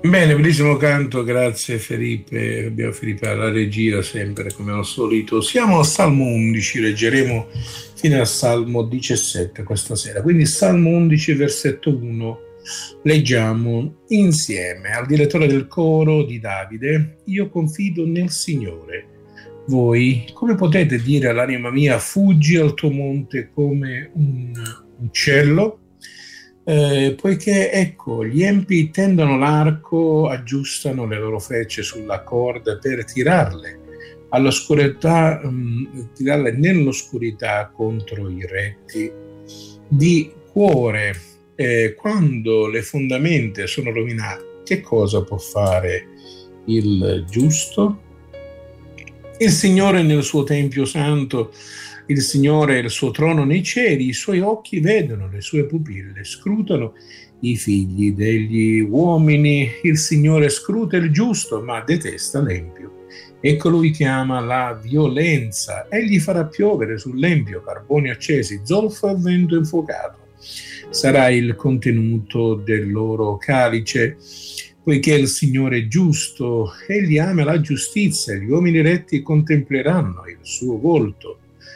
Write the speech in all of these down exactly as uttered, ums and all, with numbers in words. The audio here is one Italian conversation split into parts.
Bene, bellissimo canto, grazie Felipe. Abbiamo Felipe alla regia, sempre come al solito. Siamo al Salmo undici, leggeremo fino al Salmo diciassette questa sera. Quindi Salmo undici, versetto uno, leggiamo insieme al direttore del coro di Davide: io confido nel Signore. Voi come potete dire all'anima mia, fuggi al tuo monte come un uccello? Eh, poiché ecco, gli empi tendono l'arco, aggiustano le loro frecce sulla corda per tirarle all'oscurità, mh, tirarle nell'oscurità contro i retti di cuore. Eh, quando le fondamenta sono rovinate, che cosa può fare il giusto? Il Signore nel suo tempio santo, il Signore è il suo trono nei cieli, i suoi occhi vedono, le sue pupille scrutano i figli degli uomini. Il Signore scruta il giusto, ma detesta l'empio. E colui che ama la violenza, egli farà piovere sull'empio carboni accesi, zolfo e vento infuocato. Sarà il contenuto del loro calice. Poiché il Signore è giusto, egli ama la giustizia, gli uomini retti contempleranno il suo volto.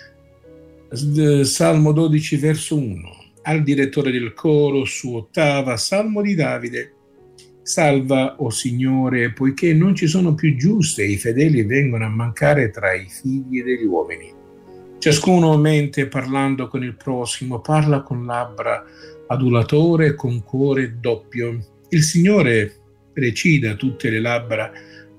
Salmo dodici, verso uno. Al direttore del coro, su ottava, Salmo di Davide. Salva, o Signore, poiché non ci sono più giusti e i fedeli vengono a mancare tra i figli degli uomini. Ciascuno mente parlando con il prossimo, parla con labbra adulatore, con cuore doppio. Il Signore recida tutte le labbra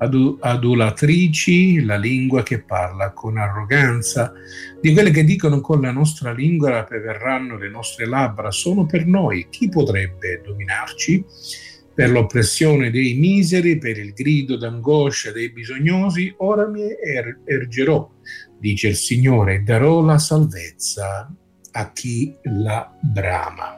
adulatrici, la lingua che parla con arroganza. Di quelle che dicono con la nostra lingua perverranno le nostre labbra, sono per noi. Chi potrebbe dominarci? Per l'oppressione dei miseri, per il grido d'angoscia dei bisognosi, ora mi er- ergerò, dice il Signore, e darò la salvezza a chi la brama.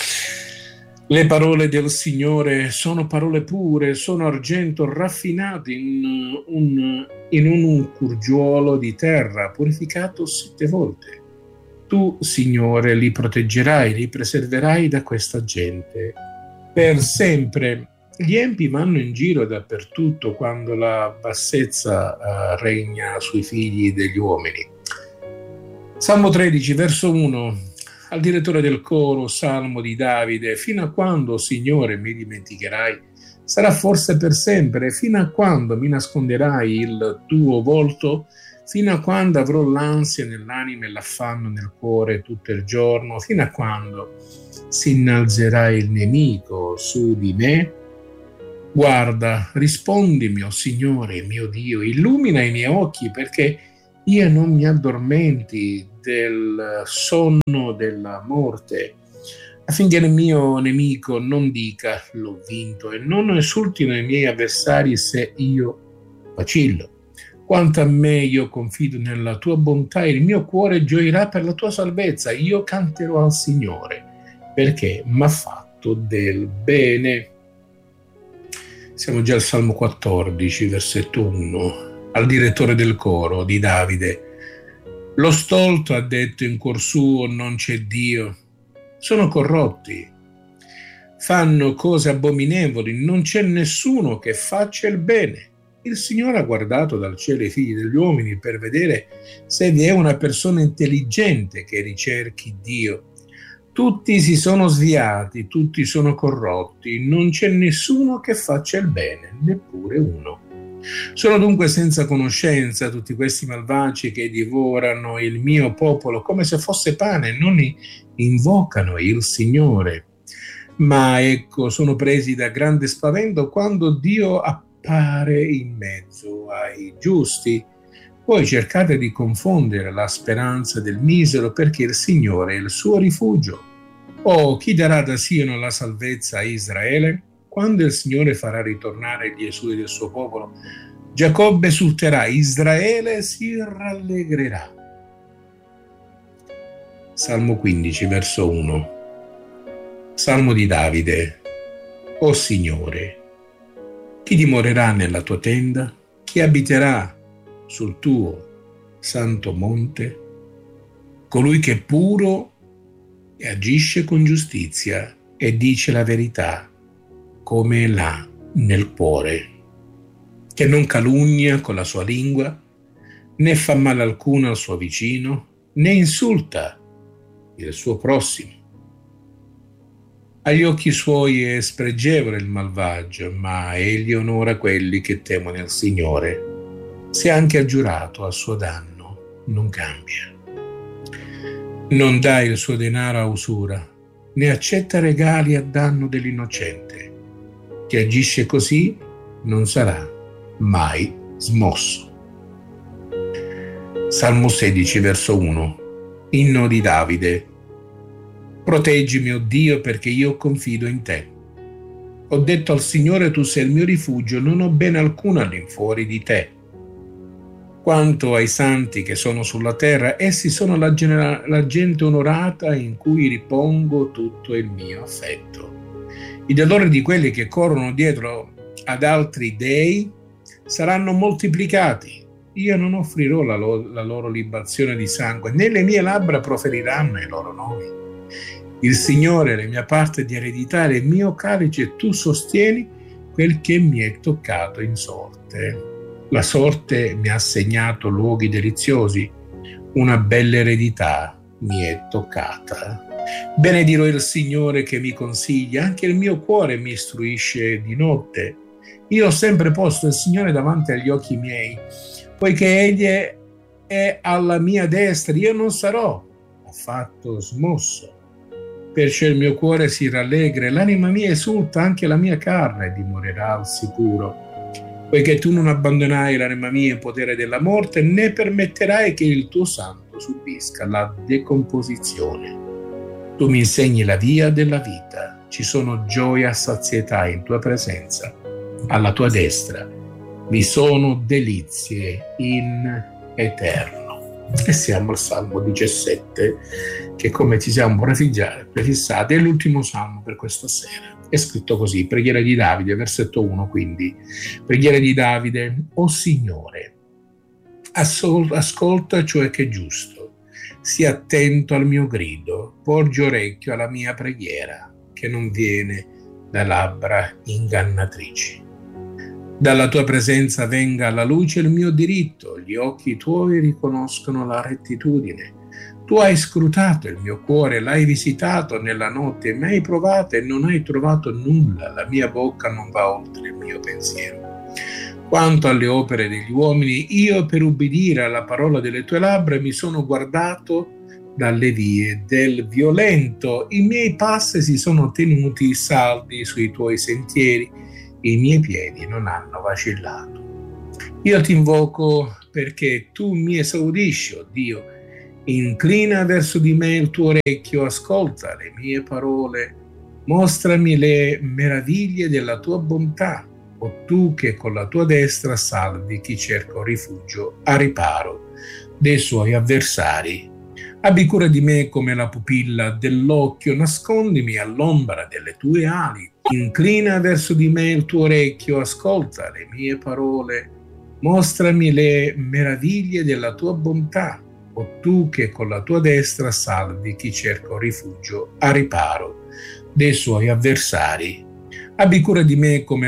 Le parole del Signore sono parole pure, sono argento raffinato in un, in un curgiuolo di terra, purificato sette volte. Tu, Signore, li proteggerai, li preserverai da questa gente per sempre. Gli empi vanno in giro dappertutto quando la bassezza uh, regna sui figli degli uomini. Salmo tredici, verso uno. Al direttore del coro, Salmo di Davide: fino a quando, Signore, mi dimenticherai? Sarà forse per sempre? Fino a quando mi nasconderai il tuo volto? Fino a quando avrò l'ansia nell'anima e l'affanno nel cuore tutto il giorno? Fino a quando si innalzerà il nemico su di me? Guarda, rispondimi, o Signore, mio Dio, illumina i miei occhi perché io non mi addormenti del sonno della morte, affinché il mio nemico non dica l'ho vinto e non esultino i miei avversari se io vacillo. Quanto a me, io confido nella tua bontà, il mio cuore gioirà per la tua salvezza. Io canterò al Signore perché mi ha fatto del bene. Siamo già al Salmo quattordici, versetto uno. Al direttore del coro di Davide: lo stolto ha detto in cuor suo non c'è Dio, sono corrotti, fanno cose abominevoli, non c'è nessuno che faccia il bene. Il Signore ha guardato dal cielo i figli degli uomini per vedere se vi è una persona intelligente che ricerchi Dio. Tutti si sono sviati, tutti sono corrotti, non c'è nessuno che faccia il bene, neppure uno. Sono dunque senza conoscenza tutti questi malvagi che divorano il mio popolo come se fosse pane, non invocano il Signore. Ma ecco, sono presi da grande spavento quando Dio appare in mezzo ai giusti. Voi cercate di confondere la speranza del misero perché il Signore è il suo rifugio. Oh, chi darà da Sion la salvezza a Israele? Quando il Signore farà ritornare gli esuli del suo popolo, Giacobbe esulterà, Israele si rallegrerà. Salmo quindici, verso uno. Salmo di Davide. O Signore, chi dimorerà nella tua tenda? Chi abiterà sul tuo santo monte? Colui che è puro e agisce con giustizia e dice la verità, come là nel cuore, che non calunnia con la sua lingua, né fa male alcuno al suo vicino, né insulta il suo prossimo. Agli occhi suoi è spregevole il malvagio, ma egli onora quelli che temono il Signore. Se anche ha giurato a suo danno, non cambia. Non dà il suo denaro a usura, né accetta regali a danno dell'innocente. Chi agisce così non sarà mai smosso. Salmo sedici, verso uno. Inno di Davide. Proteggimi, o Dio, perché io confido in te. Ho detto al Signore, tu sei il mio rifugio, non ho bene alcuno all'infuori di te. Quanto ai santi che sono sulla terra, essi sono la, genera- la gente onorata in cui ripongo tutto il mio affetto. I dolori di quelli che corrono dietro ad altri dei saranno moltiplicati. Io non offrirò la, lo- la loro libazione di sangue, né le mie labbra proferiranno i loro nomi. Il Signore è la mia parte di eredità, il mio calice, e tu sostieni quel che mi è toccato in sorte. La sorte mi ha assegnato luoghi deliziosi, una bella eredità mi è toccata. Benedirò il Signore che mi consiglia, anche il mio cuore mi istruisce di notte. Io ho sempre posto il Signore davanti agli occhi miei, poiché Egli è alla mia destra, io non sarò affatto smosso. Perciò il mio cuore si rallegra, l'anima mia esulta, anche la mia carne dimorerà al sicuro. Poiché tu non abbandonai l'anima mia in potere della morte, né permetterai che il tuo santo subisca la decomposizione. Tu mi insegni la via della vita, ci sono gioia e sazietà in tua presenza. Alla tua destra vi sono delizie in eterno. E siamo al Salmo diciassette, che, come ci siamo prefissati, è l'ultimo Salmo per questa sera. È scritto così: preghiera di Davide, versetto uno, quindi preghiera di Davide. O Signore, ascolta ciò che è giusto, sii attento al mio grido, porgi orecchio alla mia preghiera, che non viene da labbra ingannatrici. Dalla tua presenza venga alla luce il mio diritto, gli occhi tuoi riconoscono la rettitudine. Tu hai scrutato il mio cuore, l'hai visitato nella notte, mi hai provato e non hai trovato nulla, la mia bocca non va oltre il mio pensiero. Quanto alle opere degli uomini, io per ubbidire alla parola delle tue labbra mi sono guardato dalle vie del violento, i miei passi si sono tenuti saldi sui tuoi sentieri, i miei piedi non hanno vacillato. Io ti invoco perché tu mi esaudisci, o Dio. Inclina verso di me il tuo orecchio, ascolta le mie parole, mostrami le meraviglie della tua bontà, o tu che con la tua destra salvi chi cerca un rifugio a riparo dei suoi avversari. Abbi cura di me come la pupilla dell'occhio, nascondimi all'ombra delle tue ali. Inclina verso di me il tuo orecchio, ascolta le mie parole, mostrami le meraviglie della tua bontà, o tu che con la tua destra salvi chi cerca un rifugio a riparo dei suoi avversari. Abbi cura di me come